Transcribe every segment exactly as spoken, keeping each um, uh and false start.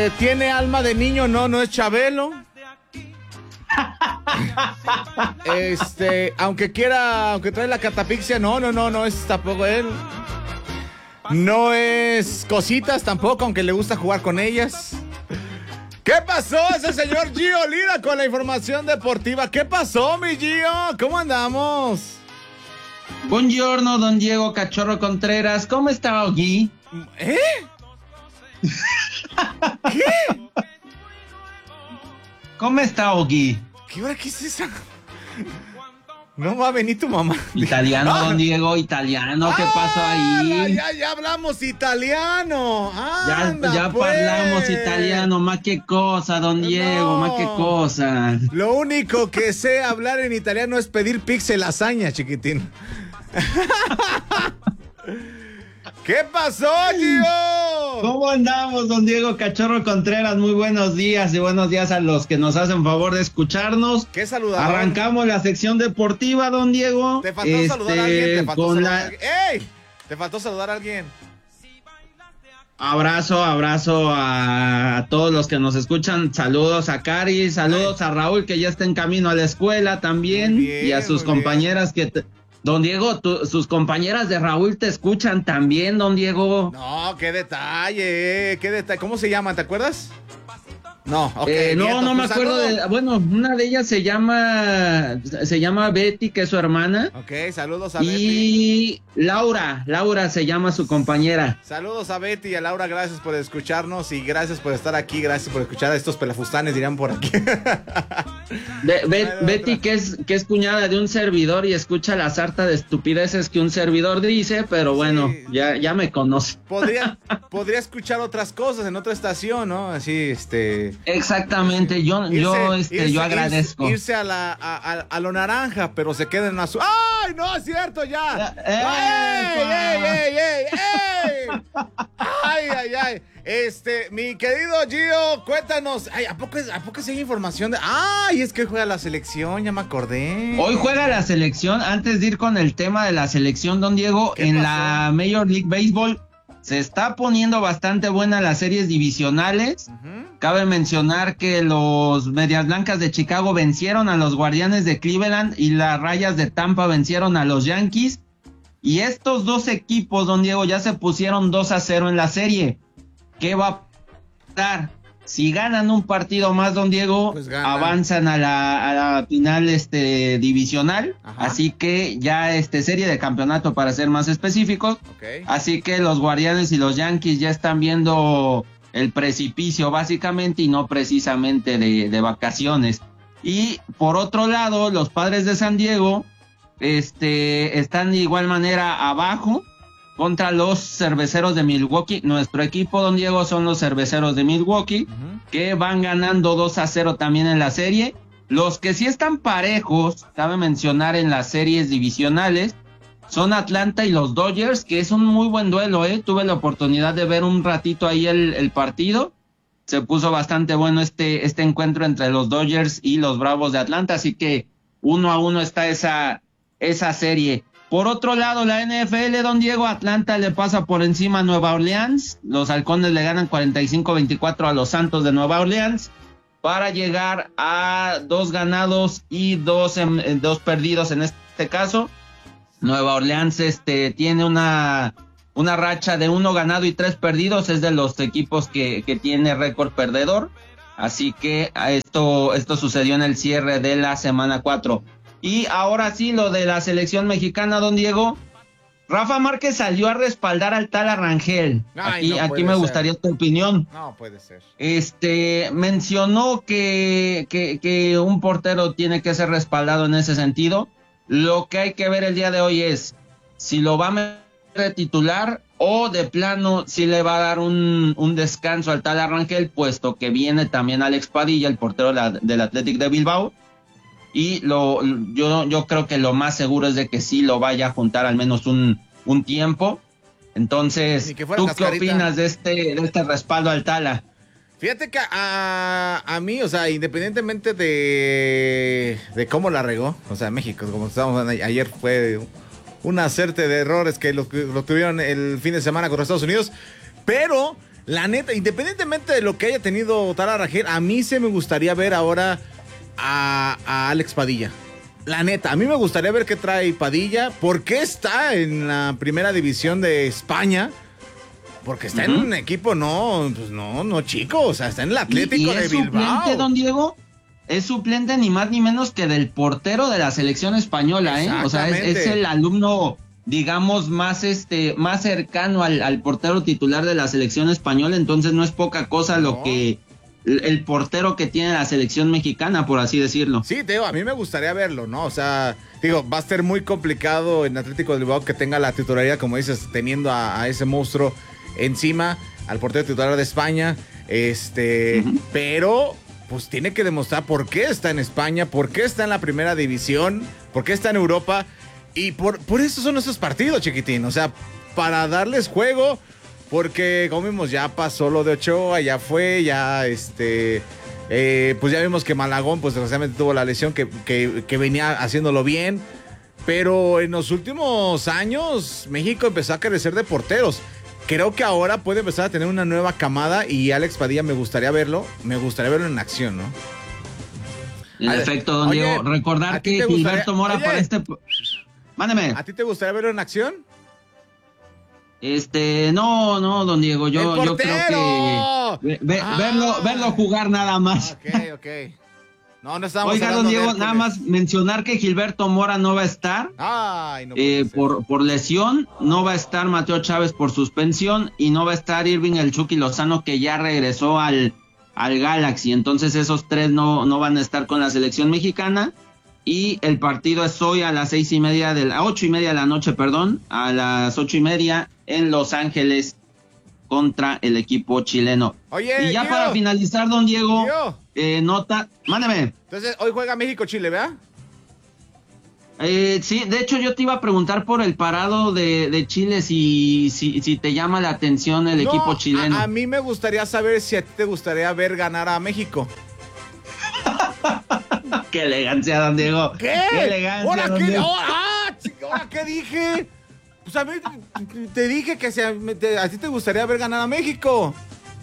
¿Tiene alma de niño? No, no es Chabelo. Este, aunque quiera, aunque trae la catafixia, no, no, no, no es tampoco él. No es Cositas tampoco, aunque le gusta jugar con ellas. ¿Qué pasó ese señor Gio Lira con la información deportiva? ¿Qué pasó, mi Gio? ¿Cómo andamos? Buongiorno, don Diego Cachorro Contreras. ¿Cómo está, Ogui? ¿Eh? ¿Qué? ¿Cómo está, Ogui? ¿Qué hora qué es esa? No va a venir tu mamá. Italiano, ah. Don Diego, italiano, ¿qué ah, pasó ahí? Ya, ya hablamos italiano. Anda, ya ya pues. hablamos italiano, más que cosa, don Diego, no. Más que cosa. Lo único que sé hablar en italiano es pedir pizza y lasaña, chiquitín. ¿Qué pasó, tío? ¿Cómo andamos, don Diego Cachorro Contreras? Muy buenos días y buenos días a los que nos hacen favor de escucharnos. ¿Qué saludamos? Arrancamos la sección deportiva, don Diego. Te faltó este, saludar a alguien, te faltó saludar la... a alguien. ¡Ey! Te faltó saludar a alguien. Abrazo, abrazo a, a todos los que nos escuchan. Saludos a Cari, saludos Ay. a Raúl, que ya está en camino a la escuela también. Bien, y a sus compañeras bien. que... Te... Don Diego, tu, sus compañeras de Raúl te escuchan también, don Diego. No, qué detalle, qué detalle. ¿Cómo se llaman? ¿Te acuerdas? No, ok. Eh, no, nieto, no me acuerdo de, bueno, una de ellas se llama, se llama Betty, que es su hermana. Ok, saludos a y Betty. Y Laura, Laura se llama su compañera. Saludos a Betty y a Laura, gracias por escucharnos y gracias por estar aquí, gracias por escuchar a estos pelafustanes, dirán por aquí. De, Be, Betty, que es, que es cuñada de un servidor y escucha la sarta de estupideces que un servidor dice, pero bueno, sí, ya, ya me conoce. Podría, podría escuchar otras cosas en otra estación, ¿no? Así, este... Exactamente, yo, irse, yo, este, irse, yo agradezco. Irse, irse a, la, a, a, a lo naranja, pero se queda en azul. ¡Ay, no, es cierto, ya! ¡Ey, ey, ey, ey, ey! ¡Ay, ay, ay! Este, mi querido Gio, cuéntanos. Ay, ¿a poco, ¿a poco sí hay información de...? ¡Ay, es que juega la selección! Ya me acordé. Hoy juega la selección. Antes de ir con el tema de la selección, don Diego, en pasó? La Major League Baseball se está poniendo bastante buena las series divisionales. Uh-huh. Cabe mencionar que los Medias Blancas de Chicago vencieron a los Guardianes de Cleveland y las Rayas de Tampa vencieron a los Yankees. Y estos dos equipos, don Diego, ya se pusieron dos a cero en la serie. ¿Qué va a pasar? Si ganan un partido más, don Diego, pues avanzan a la, a la final este divisional. Ajá. Así que ya este serie de campeonato, para ser más específicos. Okay. Así que los Guardianes y los Yankees ya están viendo el precipicio básicamente y no precisamente de, de vacaciones. Y por otro lado, los Padres de San Diego este están de igual manera abajo contra los Cerveceros de Milwaukee. Nuestro equipo, don Diego, son los Cerveceros de Milwaukee, uh-huh. que van ganando dos a cero también en la serie. Los que sí están parejos, cabe mencionar en las series divisionales, son Atlanta y los Dodgers, que es un muy buen duelo, ¿eh? Tuve la oportunidad de ver un ratito ahí el, el partido. Se puso bastante bueno este, este encuentro entre los Dodgers y los Bravos de Atlanta, así que uno a uno está esa, esa serie. Por otro lado, la N F L, don Diego, Atlanta le pasa por encima a Nueva Orleans. Los Halcones le ganan cuarenta y cinco a veinticuatro a los Santos de Nueva Orleans para llegar a dos ganados y dos, eh, dos perdidos en este caso. Nueva Orleans este, tiene una, una racha de uno ganado y tres perdidos. Es de los equipos que, que tiene récord perdedor. Así que esto, esto sucedió en el cierre de la semana cuatro. Y ahora sí, lo de la selección mexicana, don Diego. Rafa Márquez salió a respaldar al Tala Rangel. Ay, aquí no aquí me ser. gustaría tu opinión. No puede ser. Este, mencionó que, que, que un portero tiene que ser respaldado en ese sentido. Lo que hay que ver el día de hoy es si lo va a meter de titular o de plano si le va a dar un, un descanso al Tala Rangel, puesto que viene también Alex Padilla, el portero de la, del Athletic de Bilbao. Y lo yo yo creo que lo más seguro es de que sí lo vaya a juntar al menos un, un tiempo. Entonces, ¿tú cascarita. qué opinas de este, de este respaldo al Tala? Fíjate que a, a mí, o sea, independientemente de, de cómo la regó, o sea, México, como estábamos ayer, fue un acerte de errores que lo, lo tuvieron el fin de semana contra Estados Unidos, pero La neta, independientemente de lo que haya tenido Tara Rangel, a mí se me gustaría ver ahora a, a Alex Padilla. La neta, a mí me gustaría ver qué trae Padilla. ¿Por qué está en la primera división de España? Porque está uh-huh. en un equipo no, pues no, no chico, o sea, está en el Atlético ¿Y, y de es Bilbao. Suplente, don Diego? Es suplente ni más ni menos que del portero de la selección española, ¿eh? O sea, es, es el alumno, digamos, más este, más cercano al, al portero titular de la selección española, entonces no es poca cosa no. lo que el, el portero que tiene la selección mexicana, por así decirlo. Sí, te digo, a mí me gustaría verlo, ¿no? O sea, digo, va a ser muy complicado en Atlético de Bilbao que tenga la titularidad, como dices, teniendo a, a ese monstruo encima, al portero titular de España, este, uh-huh. pero pues tiene que demostrar por qué está en España, por qué está en la primera división, por qué está en Europa, y por, por eso son esos partidos, chiquitín, o sea, para darles juego, porque como vimos, ya pasó lo de Ochoa, ya fue, ya este, eh, pues ya vimos que Malagón, pues desgraciadamente tuvo la lesión, que, que, que venía haciéndolo bien, pero en los últimos años, México empezó a carecer de porteros. Creo que ahora puede empezar a tener una nueva camada y Alex Padilla me gustaría verlo, me gustaría verlo en acción, ¿no? En a efecto, don oye, Diego, recordar que Gilberto Mora oye, para este... Mándeme. ¿A ti te gustaría verlo en acción? Este, no, no, don Diego, yo, yo creo que ve, ah. verlo, verlo jugar nada más. Ok, ok. No, no estamos Oiga, don Diego, nada más mencionar que Gilberto Mora no va a estar. Ay, no eh, por, por lesión, no va a estar Mateo Chávez por suspensión y no va a estar Irving el Chucky Lozano, que ya regresó al, al Galaxy. Entonces esos tres no, no van a estar con la selección mexicana. Y el partido es hoy a las seis y media de la, ocho y media de la noche, perdón, a las ocho y media en Los Ángeles contra el equipo chileno. Oye, y ya Gio, para finalizar, don Diego, eh, nota, mándeme. Entonces, hoy juega México-Chile, ¿verdad? Eh, sí, de hecho yo te iba a preguntar por el parado de, de Chile, si, si, si te llama la atención el no, equipo chileno. A, a mí me gustaría saber si a ti te gustaría ver ganar a México. ¡Qué elegancia, don Diego! ¿Qué? ¡Qué elegancia, ¿Ahora don qué? Diego! ¿Ahora, ¿Ahora qué dije? Pues a mí te dije que si a, te, a ti te gustaría ver ganar a México.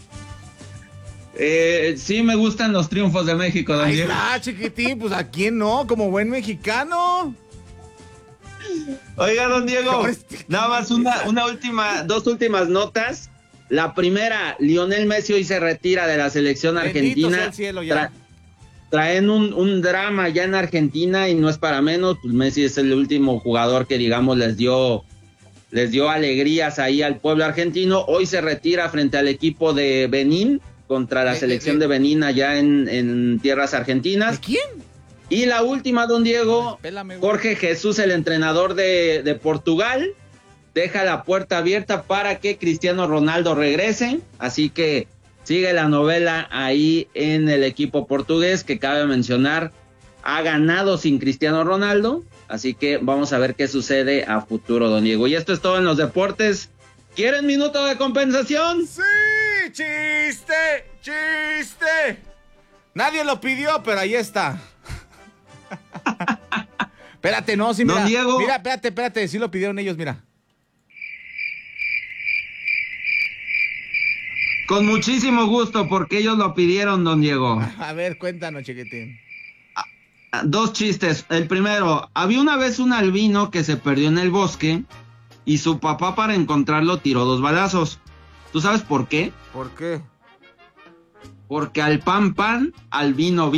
Eh, sí me gustan los triunfos de México, don Ahí Diego. está, chiquitín, pues a quién no, como buen mexicano. Oiga, don Diego, nada más una, una última, dos últimas notas. La primera, Lionel Messi hoy se retira de la selección argentina. Bendito sea el cielo ya. Tra- traen un, un drama ya en Argentina y no es para menos, pues Messi es el último jugador que digamos les dio les dio alegrías ahí al pueblo argentino. Hoy se retira frente al equipo de Benín contra la de, selección de, de, de Benín allá en, en tierras argentinas. ¿De quién? Y la última, don Diego, Pélame, Jorge Jesús, el entrenador de, de Portugal, deja la puerta abierta para que Cristiano Ronaldo regrese, así que sigue la novela ahí en el equipo portugués, que cabe mencionar, ha ganado sin Cristiano Ronaldo, así que vamos a ver qué sucede a futuro, don Diego. Y esto es todo en los deportes. ¿Quieren minuto de compensación? ¡Sí! ¡Chiste! ¡Chiste! Nadie lo pidió, pero ahí está. Espérate, no, sí, mira. Don Diego. Mira, espérate, espérate, sí lo pidieron ellos, mira. Con muchísimo gusto, porque ellos lo pidieron, don Diego. A ver, cuéntanos, chiquitín. Dos chistes. El primero, había una vez un albino que se perdió en el bosque y su papá para encontrarlo tiró dos balazos. ¿Tú sabes por qué? ¿Por qué? Porque al pan pan, al vino vino.